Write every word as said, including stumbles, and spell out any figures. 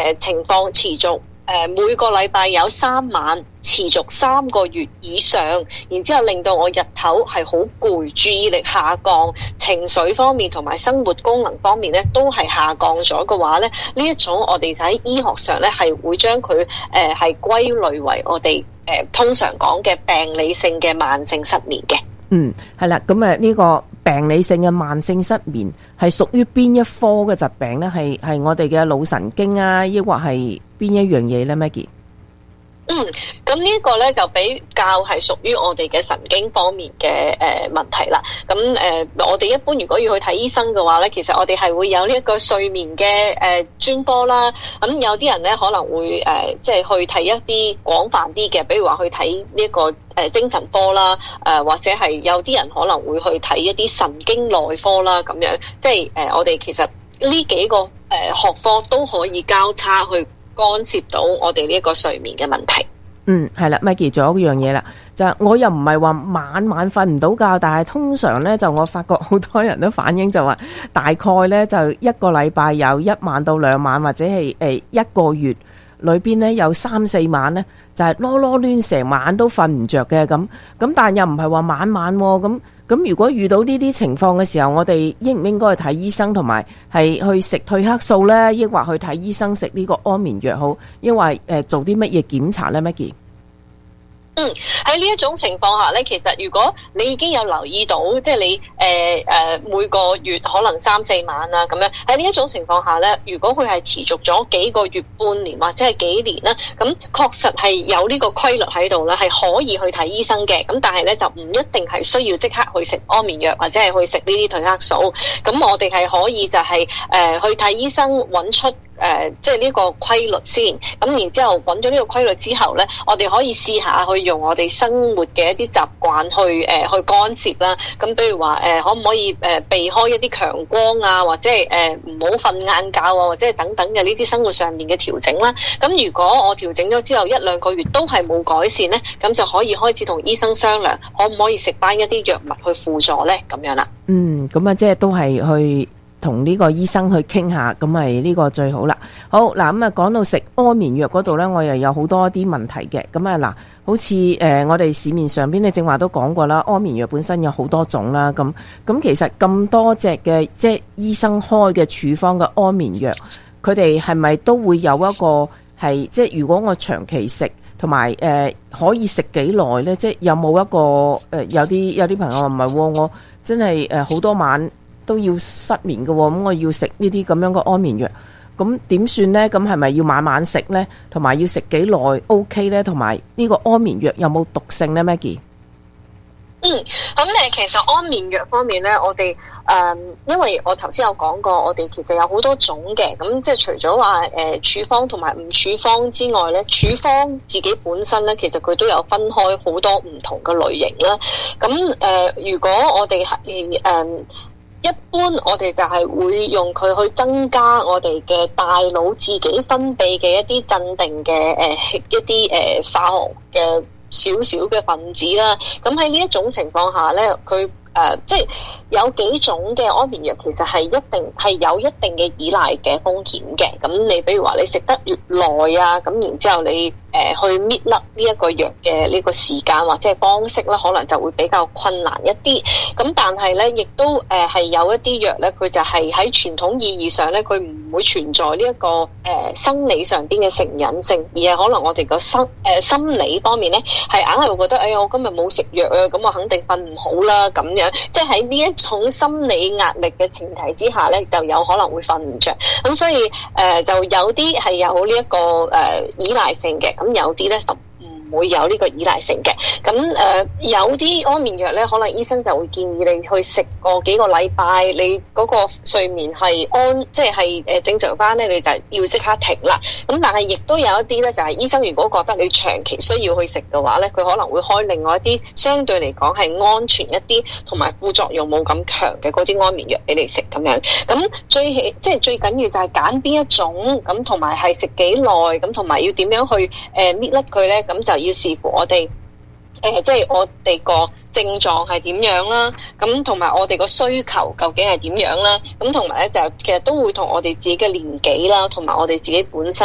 呃、情況持續。誒每個禮拜有三晚持續三個月以上，然之後令到我日頭係好攰，注意力下降，情緒方面同埋生活功能方面咧都係下降咗嘅話咧，呢一種我哋就喺醫學上咧係會將佢誒係歸類為我哋誒、呃、通常講嘅病理性嘅慢性失眠嘅。 嗯，係啦，咁誒呢個病理性嘅慢性失眠係屬於邊一科嘅疾病咧？係係我哋嘅腦神經啊，抑或係邊一樣嘢咧 Maggie？ 嗯，咁呢個咧就比較係屬於我哋嘅神經方面嘅誒問題啦。咁誒、呃，我哋一般如果要去睇醫生嘅話咧，其實我哋係會有呢一個睡眠嘅誒專科啦。咁有啲人咧可能會誒即係去睇一啲廣泛啲嘅，比如話去睇呢一個誒精神科啦，誒、呃、或者係有啲人可能會去睇一啲神經內科啦，咁樣即係誒、呃、我哋其實呢幾個誒學科都可以交叉去干涉到我哋呢一個睡眠嘅問題。 嗯，係啦 Maggie 仲有一樣嘢啦，就我又唔係話晚晚瞓唔到覺，但係通常咧就我發覺好多人都反映就話，大概咧就一個禮拜有一晚到兩晚，或者係誒一個月裏邊咧有三四晚咧就係囉囉攣，成晚都瞓唔着嘅咁。咁但又唔係話晚晚喎，咁咁如果遇到呢啲情況嘅時候，我哋應唔應該去睇醫生，同埋係去食褪黑素咧，抑或去睇醫生食呢個安眠藥好，抑或誒做啲乜嘢檢查咧 Maggie？ 嗯，喺呢一種情況下咧，其實如果你已經有留意到，即係你誒誒、呃呃、每個月可能三四晚啊咁樣，喺呢一種情況下咧，如果佢係持續咗幾個月、半年或者係幾年啦，咁確實係有呢個規律喺度啦，係可以去睇醫生嘅。咁但係咧就唔一定係需要即刻去食安眠藥或者係去食呢啲褪黑素。咁我哋係可以就係、是、誒、呃、去睇醫生揾出。誒、呃，即係呢個規律先，咁然之後揾咗呢個規律之後咧，我哋可以試下去用我哋生活嘅一啲習慣去誒、呃、去干涉啦。咁比如話誒、呃，可唔可以誒、呃、避開一啲強光啊，或者係誒唔好瞓晏覺啊，或者係等等嘅呢啲生活上面嘅調整啦。咁如果我調整咗之後一兩個月都係冇改善咧，咁就可以開始同醫生商量，可唔可以食翻一啲藥物去輔助咧？咁樣啦。嗯， 咁啊，即係都係去。同呢個醫生去傾下，咁咪呢個最好啦。好嗱，咁啊講到食安眠藥嗰度呢，我又有好多啲問題嘅。咁啊嗱，好似誒、呃、我哋市面上邊你正話都講過啦，安眠藥本身有好多種啦。咁咁其實咁多隻嘅即係醫生開嘅處方嘅安眠藥，佢哋係咪都會有一個係即係如果我長期食，同埋誒可以食幾耐呢？即係有冇一個誒、呃、有啲有啲朋友話唔係喎，我真係誒好多晚都要失眠嘅，咁我要食呢啲咁樣嘅安眠藥，咁點算呢？咁係咪要晚晚食呢？同埋要食幾耐 OK 呢？同埋呢個安眠藥有冇毒性呢 Maggie？ 嗯，咁誒，其實安眠藥方面咧，我哋誒、呃，因為我頭先有講過，我哋其實有好多種嘅，咁即係除咗話誒處方同埋唔處方之外咧，處方自己本身咧，其實佢都有分開好多唔同嘅類型啦。咁誒、呃，如果我哋係誒。呃一般我哋就係會用佢去增加我哋嘅大腦自己分泌嘅一啲鎮定嘅誒、呃、一啲誒、呃、化學嘅少少嘅分子啦。咁喺呢一種情況下咧，佢誒、呃、即係有幾種嘅安眠藥其實係一定係有一定嘅依賴嘅風險嘅。咁你比如話你食得越耐啊，咁然之後你誒、呃、去搣甩呢一個藥嘅呢個時間或者係方式咧，可能就會比較困難一啲。咁但係咧，亦都誒係、呃、有一啲藥咧，佢就係喺傳統意義上咧，佢唔會存在呢、這、一個誒、呃、生理上邊嘅成癮性，而係可能我哋個心誒、呃、心理方面咧，係硬係會覺得，哎呀，我今日冇食藥啊，咁我肯定瞓唔好啦，咁樣。即係喺呢一種心理壓力嘅前提之下咧，就有可能會瞓唔着。咁所以誒、呃、就有啲係有呢、這、一個誒、呃、依賴性嘅，咁有啲咧就唔會有呢個依賴性嘅。咁誒、呃、有啲安眠藥咧，可能醫生就會建議你去食個幾個禮拜，你嗰個睡眠係安，即係係誒正常翻咧，你就要即刻停啦。咁但係亦都有一啲咧，就係、是、醫生如果覺得你長期需要去食嘅話咧，佢可能會開另外一啲相對嚟講係安全一啲，同埋副作用冇咁強嘅嗰啲安眠藥俾你食咁樣。咁最起即係最緊要就係揀邊一種，咁同埋係食幾耐，咁同埋要點樣去誒搣甩佢咧？咁、呃、就要視乎我哋誒、呃，即係我哋個症狀係點樣啦，咁同埋我哋個需求究竟係點樣啦，咁同埋咧就其實都會同我哋自己嘅年紀啦，同埋我哋自己本身